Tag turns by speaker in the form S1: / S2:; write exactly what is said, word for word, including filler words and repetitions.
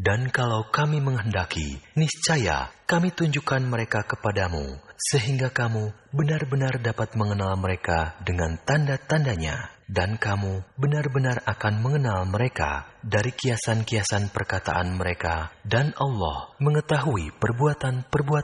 S1: Dan kalau kami menghendaki, niscaya kami tunjukkan mereka kepadamu, sehingga kamu benar-benar dapat mengenal mereka dengan tanda-tandanya. Dan kamu benar-benar akan mengenal mereka dari kiasan-kiasan perkataan mereka. Dan Allah mengetahui perbuatan-perbuatan